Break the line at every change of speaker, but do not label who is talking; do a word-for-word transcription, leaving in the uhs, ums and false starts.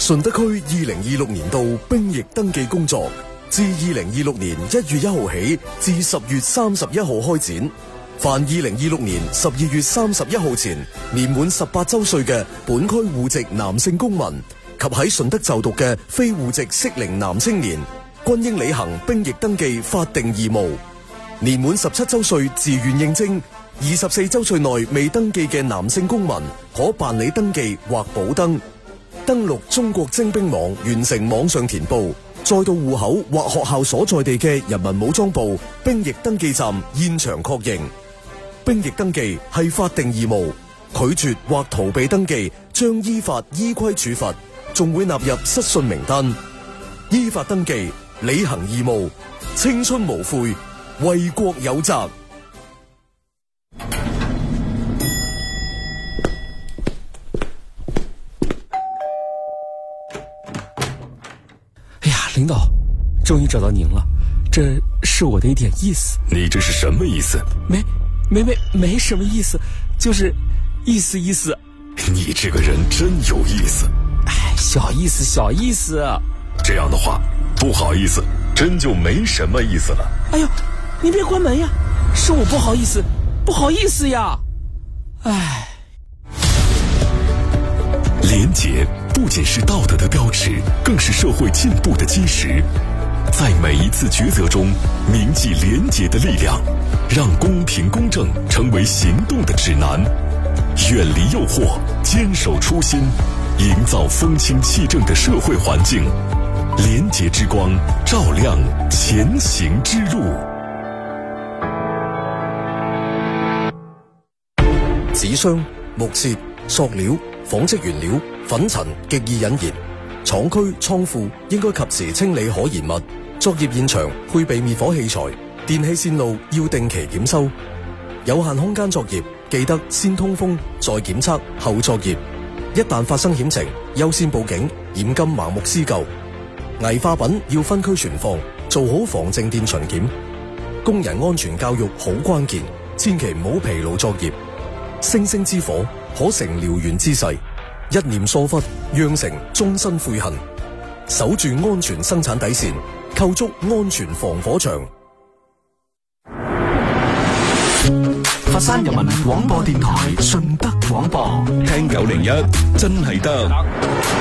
順德區二零二六年度兵役登記工作自二零二六年一月一號起至十月三十一號開展。凡二零二六年十二月三十一號前年滿十八周歲嘅本區戶籍男性公民及喺順德就讀嘅非戶籍適齡男青年，均應履行兵役登記法定義務。年滿十七周歲自願應徵，二十四周歲內未登記嘅男性公民可辦理登記或補登。登錄中國徵兵網完成網上填報，再到戶口或學校所在地嘅人民武裝部兵役登記站現場確認。兵役登記係法定義務，拒絕或逃避登記將依法依規處罰，仲會納入失信名單。依法登記，履行義務，青春無悔，為國有責。
领导，终于找到您了，这是我的一点意思。
你这是什么意思？
没没没没什么意思，就是意思意思。
你这个人真有意思。
哎，小意思小意思。
这样的话，不好意思，真就没什么意思了。
哎呦，您别关门呀，是我不好意思，不好意思呀。哎，
廉洁不仅是道德的标尺，更是社会进步的基石。在每一次抉择中，铭记廉洁的力量，让公平公正成为行动的指南。远离诱惑，坚守初心，营造风清气正的社会环境。廉洁之光，照亮前行之路。
紙箱、木屑、塑料、紡織原料、粉塵極易引燃，廠區倉庫應該及時清理可燃物。作業現場配備滅火器材，電氣線路要定期檢修。有限空間作業，記得先通風再檢測後作業。一旦發生險情，優先報警，嚴禁盲目施救。危化品要分區存放，做好防靜電巡檢。工人安全教育好關鍵，千祈唔好疲勞作業。星星之火可成燎原之勢，一念疏忽釀成終身悔恨。守住安全生產底線，構築安全防火牆。
佛山人民廣播電台順德廣播，
聽九零一真係得。